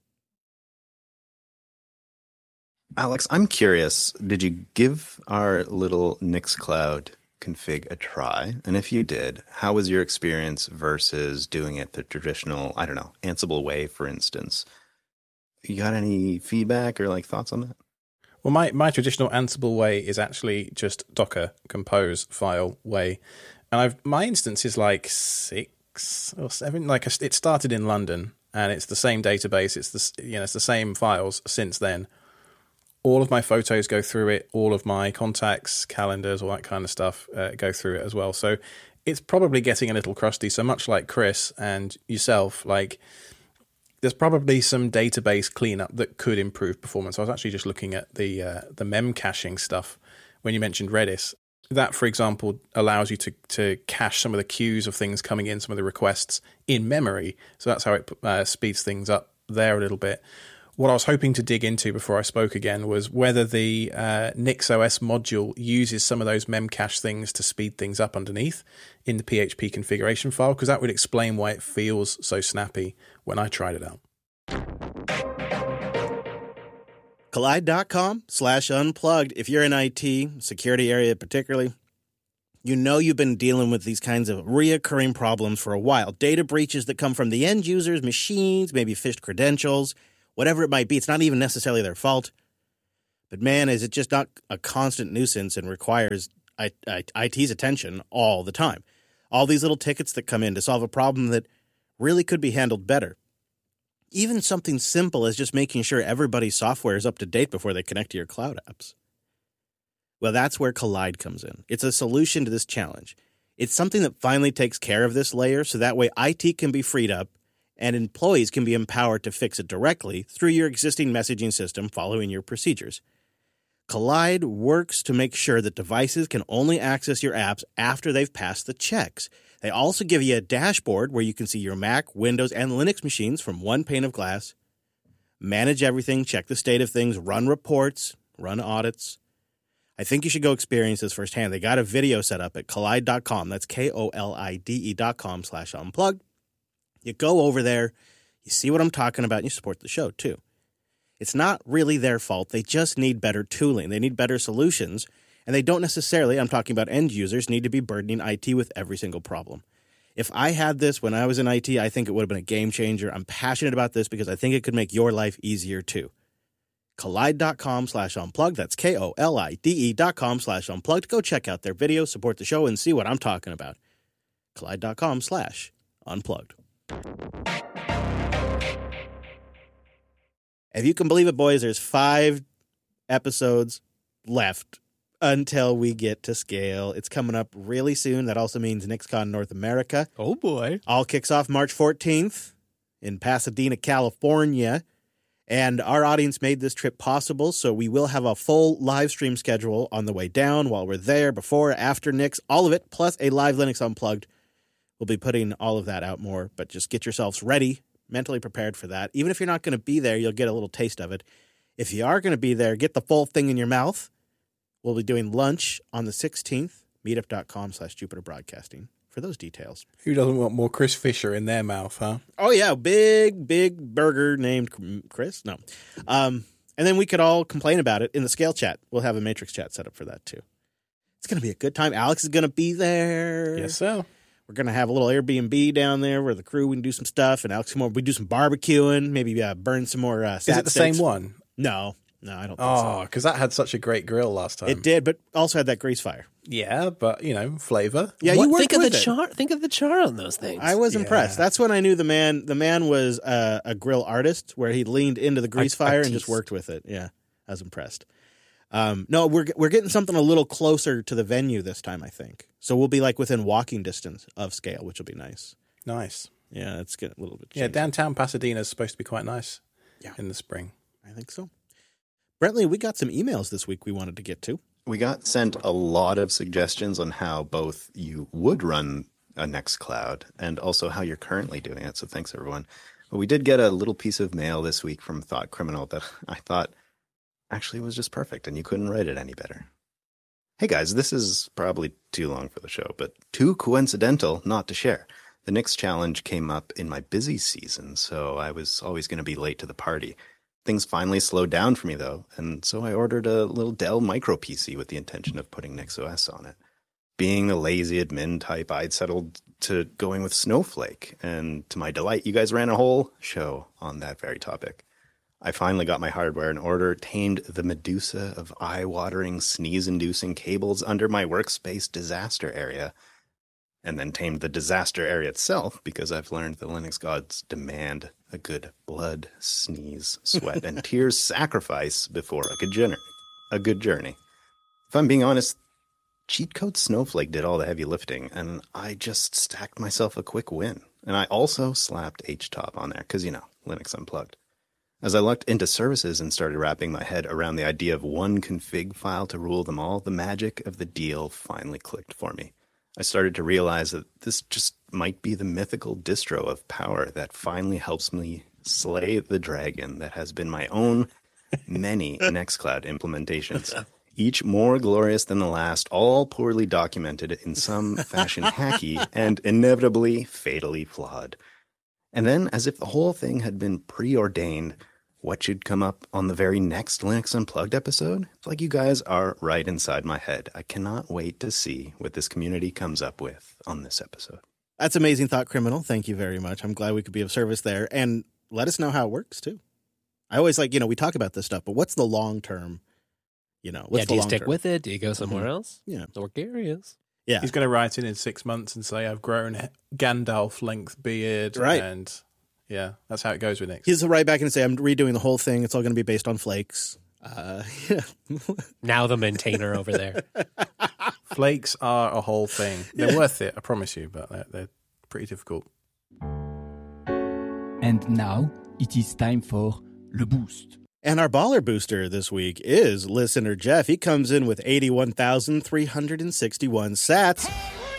Alex, I'm curious, did you give our little Nixcloud config a try? And if you did, how was your experience versus doing it the traditional, I don't know, Ansible way, for instance? You got any feedback or like thoughts on that? Well, my, my traditional Ansible way is actually just Docker compose file way. And I've my instance is like six or seven. Like it started in London and it's the same database. It's the, you know, it's the same files since then. All of my photos go through it. All of my contacts, calendars, all that kind of stuff uh, go through it as well. So it's probably getting a little crusty. So much like Chris and yourself, like there's probably some database cleanup that could improve performance. I was actually just looking at the uh, the mem caching stuff when you mentioned Redis. That, for example, allows you to to cache some of the queues of things coming in, some of the requests in memory. So that's how it uh, speeds things up there a little bit. What I was hoping to dig into before I spoke again was whether the uh, NixOS module uses some of those memcache things to speed things up underneath in the P H P configuration file, because that would explain why it feels so snappy when I tried it out. Collide.com slash unplugged. If you're in I T, security area particularly, you know you've been dealing with these kinds of reoccurring problems for a while. Data breaches that come from the end user's machines, maybe phished credentials, whatever it might be. It's not even necessarily their fault. But man, is it just not a constant nuisance and requires I, I, IT's attention all the time. All these little tickets that come in to solve a problem that really could be handled better. Even something simple as just making sure everybody's software is up to date before they connect to your cloud apps. Well, that's where Collide comes in. It's a solution to this challenge. It's something that finally takes care of this layer so that way I T can be freed up and employees can be empowered to fix it directly through your existing messaging system following your procedures. Collide works to make sure that devices can only access your apps after they've passed the checks. They also give you a dashboard where you can see your Mac, Windows, and Linux machines from one pane of glass, manage everything, check the state of things, run reports, run audits. I think you should go experience this firsthand. They got a video set up at collide dot com. That's K O L I D E dot com slash unplugged. You go over there, you see what I'm talking about, and you support the show too. It's not really their fault. They just need better tooling. They need better solutions. And they don't necessarily, I'm talking about end users, need to be burdening I T with every single problem. If I had this when I was in I T, I think it would have been a game changer. I'm passionate about this because I think it could make your life easier too. Collide.com slash unplugged. That's K O L I D E dot com slash unplugged. Go check out their video, support the show, and see what I'm talking about. Collide.com slash unplugged. If you can believe it, boys, there's five episodes left until we get to scale. It's coming up really soon. That also means NixCon North America. Oh, boy. All kicks off March fourteenth in Pasadena, California. And our audience made this trip possible, so we will have a full live stream schedule on the way down while we're there, before, after Nix, all of it, plus a live Linux Unplugged. We'll be putting all of that out more, but just get yourselves ready, mentally prepared for that. Even if you're not going to be there, you'll get a little taste of it. If you are going to be there, get the full thing in your mouth. We'll be doing lunch on the sixteenth, meetup.com slash Jupiter Broadcasting for those details. Who doesn't want more Chris Fisher in their mouth, huh? Oh, yeah, big, big burger named Chris. No. Um, and then we could all complain about it in the Scale chat. We'll have a Matrix chat set up for that, too. It's going to be a good time. Alex is going to be there. Yes, so. We're going to have a little Airbnb down there where the crew, we can do some stuff. And Alex, come over, we do some barbecuing, maybe uh, burn some more uh, sat Is it the steaks. same one? No. No, I don't think Oh, so. because that had such a great grill last time. It did, but also had that grease fire. Yeah, but, you know, flavor. Yeah, What- you worked think of with the it. char. Think of the char on those things. I was Yeah. impressed. That's when I knew the man. The man was uh, a grill artist, where he leaned into the grease fire and just artiste. worked with it. Yeah, I was impressed. Um, no, we're we're getting something a little closer to the venue this time, I think. So we'll be like within walking distance of Scale, which will be nice. Nice. Yeah, it's getting a little bit. Yeah, changed. downtown Pasadena is supposed to be quite nice Yeah. in the spring. I think so. Brentley, we got some emails this week we wanted to get to. We got sent a lot of suggestions on how both you would run a Nextcloud and also how you're currently doing it. So thanks, everyone. But we did get a little piece of mail this week from Thought Criminal that I thought actually was just perfect, and you couldn't write it any better. Hey guys, this is probably too long for the show, but too coincidental not to share. The Nix challenge came up in my busy season, so I was always going to be late to the party. Things finally slowed down for me, though, and so I ordered a little Dell Micro P C with the intention of putting NixOS on it. Being a lazy admin type, I'd settled to going with Snowflake, and to my delight, you guys ran a whole show on that very topic. I finally got my hardware in order, tamed the Medusa of eye-watering, sneeze-inducing cables under my workspace disaster area, and then tamed the disaster area itself because I've learned the Linux gods demand a good blood, sneeze, sweat, and tears sacrifice before a good journey. A good journey. If I'm being honest, Cheat Code Snowflake did all the heavy lifting, and I just stacked myself a quick win. And I also slapped H top on there, because, you know, Linux Unplugged. As I looked into services and started wrapping my head around the idea of one config file to rule them all, the magic of the deal finally clicked for me. I started to realize that this just might be the mythical distro of power that finally helps me slay the dragon that has been my own many Nextcloud implementations. Each more glorious than the last, all poorly documented in some fashion hacky and inevitably fatally flawed. And then, as if the whole thing had been preordained, what should come up on the very next Linux Unplugged episode. It's like you guys are right inside my head. I cannot wait to see what this community comes up with on this episode. That's amazing, Thought Criminal. Thank you very much. I'm glad we could be of service there. And let us know how it works, too. I always like, you know, we talk about this stuff, but what's the long term, you know, what's yeah, the do you long stick term? with it? Do you go somewhere Mhm. else? Yeah. Or areas? Yeah. He's going to write in in six months and say, I've grown Gandalf length beard. Right. And yeah, that's how it goes with Nix. He's right back and say, I'm redoing the whole thing. It's all going to be based on flakes. Uh, yeah. Now the maintainer over there. Flakes are a whole thing. They're worth it, I promise you, but they're, they're pretty difficult. And now it is time for Le Boost. And our baller booster this week is listener Jeff. He comes in with eighty-one thousand three hundred sixty-one sats.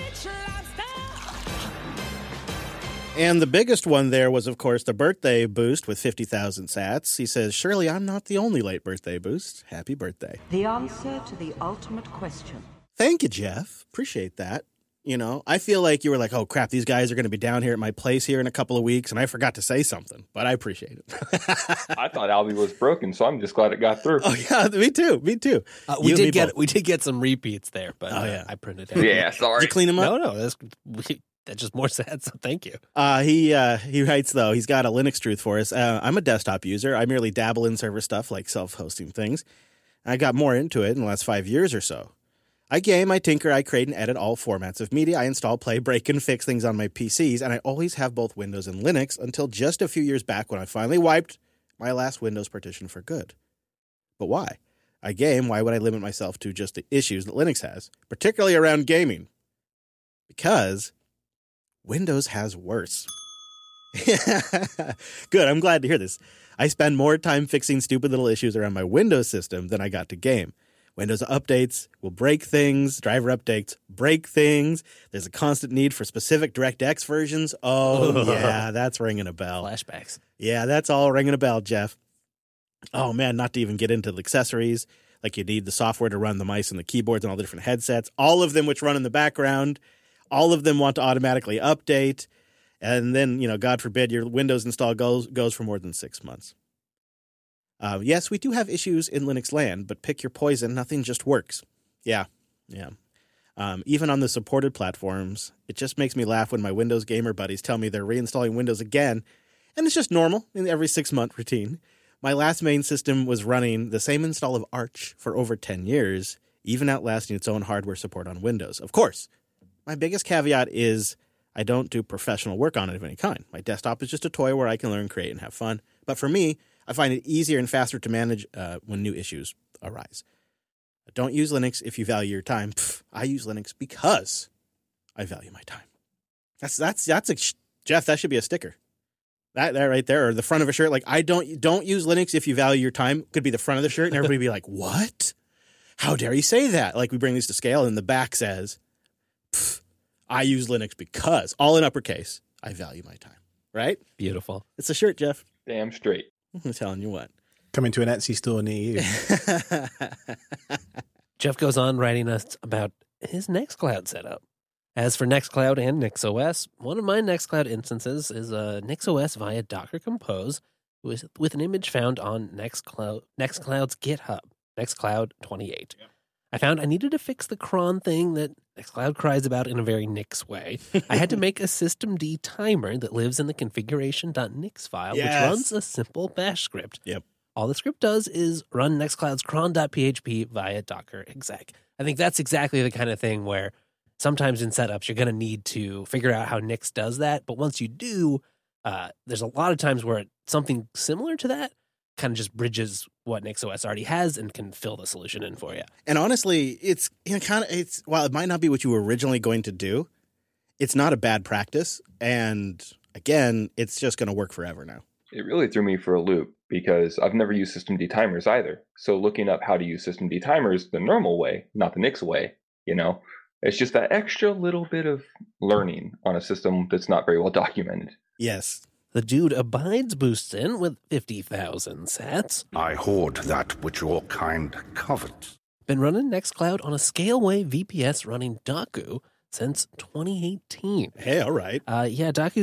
And the biggest one there was, of course, the birthday boost with fifty thousand sats. He says, surely I'm not the only late birthday boost. Happy birthday. The answer to the ultimate question. Thank you, Jeff. Appreciate that. You know, I feel like you were like, oh, crap, these guys are going to be down here at my place here in a couple of weeks, and I forgot to say something, but I appreciate it. I thought Albie was broken, so I'm just glad it got through. Oh, yeah, me too. Me too. Uh, we You and me did get both. we did get some repeats there, but Oh, uh, yeah. I printed it. Yeah, sorry. Did you clean them up? No, no, that's we, that's just more sad. So thank you. Uh, he uh, he writes, though, he's got a Linux truth for us. Uh, I'm a desktop user. I merely dabble in server stuff like self-hosting things. I got more into it in the last five years or so. I game, I tinker, I create and edit all formats of media. I install, play, break, and fix things on my P Cs, and I always have both Windows and Linux until just a few years back when I finally wiped my last Windows partition for good. But why? I game, why would I limit myself to just the issues that Linux has, particularly around gaming? Because Windows has worse. Good, I'm glad to hear this. I spend more time fixing stupid little issues around my Windows system than I got to game. Windows updates will break things. Driver updates break things. There's a constant need for specific DirectX versions. Oh, yeah, that's ringing a bell. Flashbacks. Yeah, that's all ringing a bell, Jeff. Oh, man, not to even get into the accessories. Like you need the software to run the mice and the keyboards and all the different headsets, all of them which run in the background. All of them want to automatically update. And then, you know, God forbid your Windows install goes, goes for more than six months. Uh, yes, we do have issues in Linux land, but pick your poison. Nothing just works. Yeah, yeah. Um, even on the supported platforms, it just makes me laugh when my Windows gamer buddies tell me they're reinstalling Windows again, and it's just normal in every six-month routine. My last main system was running the same install of Arch for over ten years, even outlasting its own hardware support on Windows. Of course, my biggest caveat is I don't do professional work on it of any kind. My desktop is just a toy where I can learn, create, and have fun. But for me, I find it easier and faster to manage uh, when new issues arise. Don't use Linux if you value your time. Pff, I use Linux because I value my time. That's that's that's a Jeff. That should be a sticker. That that right there, or the front of a shirt. Like I don't don't use Linux if you value your time. Could be the front of the shirt, and everybody be like, "What? How dare you say that?" Like we bring these to scale, and the back says, "I use Linux because," all in uppercase, I value my time. Right? Beautiful. It's a shirt, Jeff. Damn straight. I'm telling you what. Coming to an Etsy store near you. Jeff goes on writing us about his Nextcloud setup. As for Nextcloud and NixOS, one of my Nextcloud instances is uh, NixOS via Docker Compose with, with an image found on Nextcloud, Nextcloud's GitHub, Nextcloud twenty-eight. Yep. I found I needed to fix the cron thing that Nextcloud cries about in a very Nix way. I had to make a systemd timer that lives in the configuration.nix file, Yes. which runs a simple bash script. Yep. All the script does is run Nextcloud's cron.php via Docker exec. I think that's exactly the kind of thing where sometimes in setups you're going to need to figure out how Nix does that. But once you do, uh, there's a lot of times where something similar to that kind of just bridges what NixOS already has and can fill the solution in for you. And honestly, it's you know, kind of it's while it might not be what you were originally going to do, it's not a bad practice. And again, it's just going to work forever now. It really threw me for a loop because I've never used systemd timers either. So looking up how to use systemd timers the normal way, not the Nix way, you know, it's just that extra little bit of learning on a system that's not very well documented. Yes. The dude abides boosts in with fifty thousand sats. I hoard that which your kind covet. Been running Nextcloud on a Scaleway V P S running Daku since twenty eighteen. Hey, all right. Uh, yeah, Daku's got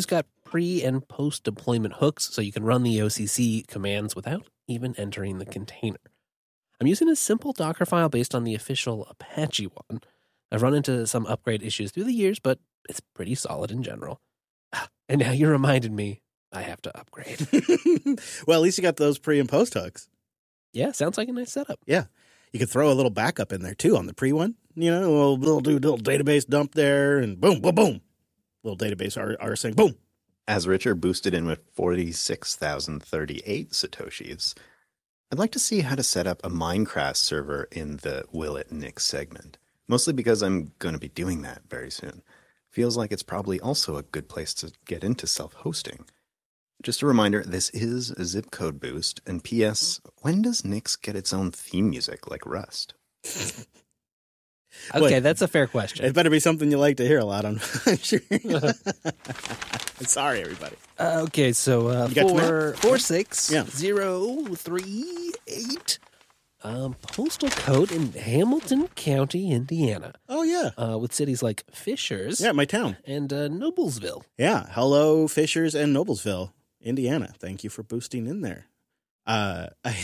pre- and post-deployment hooks so you can run the O C C commands without even entering the container. I'm using a simple Docker file based on the official Apache one. I've run into some upgrade issues through the years, but it's pretty solid in general. And now you reminded me I have to upgrade. Well, at least you got those pre and post hooks. Yeah, sounds like a nice setup. Yeah. You could throw a little backup in there, too, on the pre one. You know, a little, little, do- little database dump there, and boom, boom, boom. Little database R- rsync, boom. As Richard boosted in with forty-six thousand thirty-eight Satoshis, I'd like to see how to set up a Minecraft server in the Will It Nix segment. Mostly because I'm going to be doing that very soon. Feels like it's probably also a good place to get into self-hosting. Just a reminder, this is a zip code boost, and P S, when does Nix get its own theme music like Rust? Okay, Wait. that's a fair question. It better be something you like to hear a lot, I'm I'm sure. Sorry, everybody. Uh, okay, so uh, You got four, four, six, Yeah. zero, three, eight. Um, postal code in Hamilton County, Indiana, Oh, yeah. uh, with cities like Fishers Yeah, my town. and uh, Noblesville. Yeah. Hello, Fishers and Noblesville, Indiana. Thank you for boosting in there. Uh, I,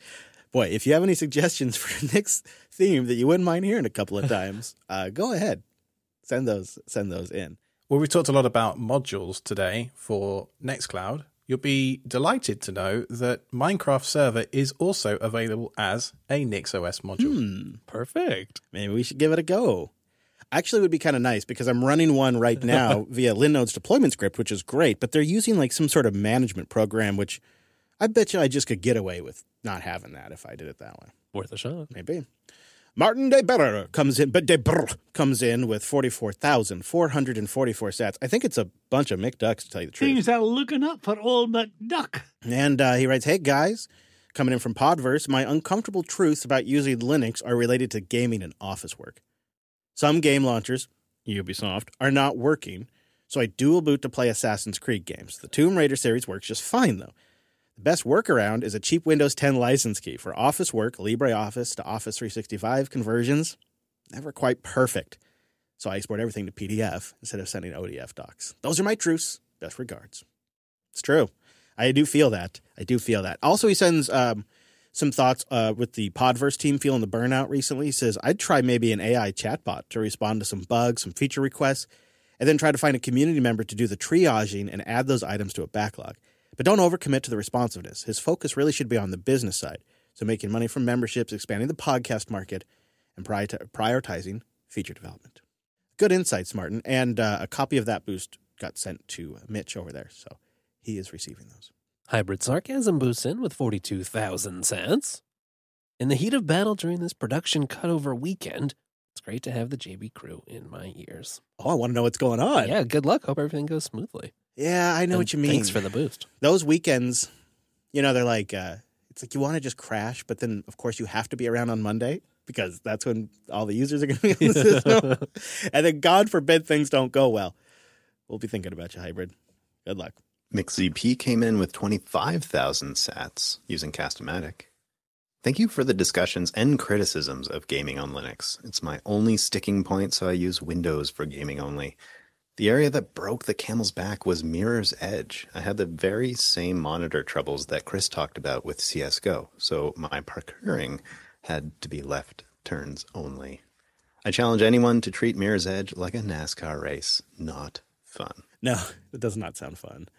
boy, if you have any suggestions for a Nix theme that you wouldn't mind hearing a couple of times, uh, go ahead. Send those, send those in. Well, we talked a lot about modules today for Nextcloud. You'll be delighted to know that Minecraft Server is also available as a NixOS module. Hmm. Perfect. Maybe we should give it a go. Actually, it would be kind of nice because I'm running one right now via Linode's deployment script, which is great, but they're using like some sort of management program, which I bet you I just could get away with not having that if I did it that way. Worth a shot. Maybe. Martin de Berre comes in, but de Berre comes in with forty-four thousand four hundred forty-four sats. I think it's a bunch of McDucks, to tell you the truth. Things are looking up for old McDuck. And uh, he writes, hey, guys, coming in from Podverse, my uncomfortable truths about using Linux are related to gaming and office work. Some game launchers, Ubisoft, are not working, so I dual boot to play Assassin's Creed games. The Tomb Raider series works just fine, though. The best workaround is a cheap Windows ten license key for office work, LibreOffice to Office three sixty-five conversions. Never quite perfect. So I export everything to P D F instead of sending O D F docs. Those are my truths. Best regards. It's true. I do feel that. I do feel that. Also, he sends um, some thoughts uh, with the Podverse team feeling the burnout recently. He says, I'd try maybe an A I chatbot to respond to some bugs, some feature requests, and then try to find a community member to do the triaging and add those items to a backlog. But don't overcommit to the responsiveness. His focus really should be on the business side. So making money from memberships, expanding the podcast market, and prioritizing feature development. Good insights, Martin. And uh, a copy of that boost got sent to Mitch over there. So he is receiving those. Hybrid Sarcasm boosts in with forty-two thousand cents. In the heat of battle during this production cutover weekend, it's great to have the J B crew in my ears. Oh, I want to know what's going on. Yeah, good luck. Hope everything goes smoothly. Yeah, I know And what you mean. Thanks for the boost. Those weekends, you know, they're like, uh, it's like you want to just crash, but then, of course, you have to be around on Monday because that's when all the users are going to be on the system. And then, God forbid, things don't go well. We'll be thinking about you, Hybrid. Good luck. MixZP came in with twenty-five thousand sats using Castomatic. Thank you for the discussions and criticisms of gaming on Linux. It's my only sticking point, so I use Windows for gaming only. The area that broke the camel's back was Mirror's Edge. I had the very same monitor troubles that Chris talked about with C S G O, so my parkouring had to be left turns only. I challenge anyone to treat Mirror's Edge like a NASCAR race. Not fun. No, it does not sound fun.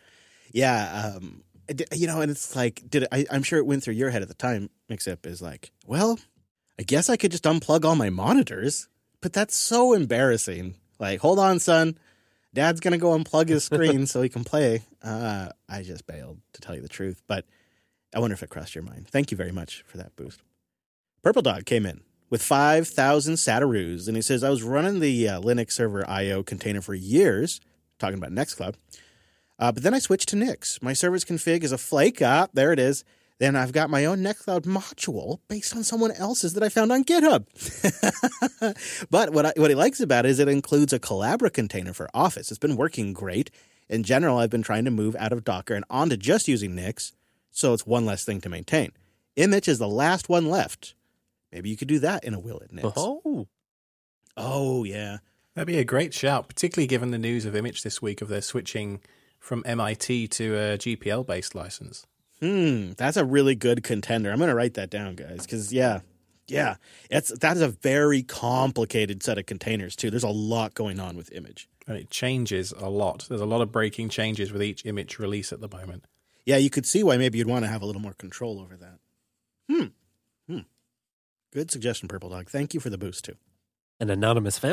Yeah, um, you know, and it's like, did it, I, I'm sure it went through your head at the time, Mixup, is like, well, I guess I could just unplug all my monitors, but that's so embarrassing. Like, hold on, son. Dad's going to go unplug his screen so he can play. Uh, I just bailed, to tell you the truth, but I wonder if it crossed your mind. Thank you very much for that boost. Purple Dog came in with five thousand Sataroos, and he says, I was running the uh, Linux server I O container for years, talking about Nextcloud, uh, but then I switched to Nix. My server's config is a flake. Ah, there it is. Then I've got my own Nextcloud module based on someone else's that I found on GitHub. But what I, what he likes about it is it includes a Collabra container for Office. It's been working great. In general, I've been trying to move out of Docker and onto just using Nix, so it's one less thing to maintain. Image is the last one left. Maybe you could do that in a Will It Nix. Oh. Oh, yeah. That'd be a great shout, particularly given the news of Image this week of their switching from M I T to a G P L-based license. Hmm, that's a really good contender. I'm going to write that down, guys, because, yeah, yeah, it's, that is a very complicated set of containers, too. There's a lot going on with Image. And it changes a lot. There's a lot of breaking changes with each Image release at the moment. Yeah, you could see why maybe you'd want to have a little more control over that. Hmm. Hmm. Good suggestion, Purple Dog. Thank you for the boost, too. An anonymous fan